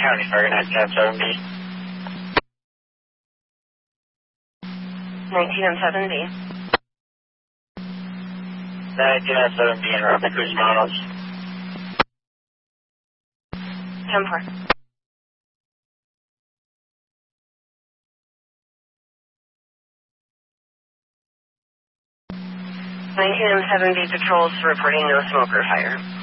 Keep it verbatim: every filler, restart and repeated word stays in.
County Fire nineteen M seven B. nineteen M seven B. nineteen M seven B in Route to Cusimanos. ten four. nineteen M seven B patrols reporting no smoke or fire.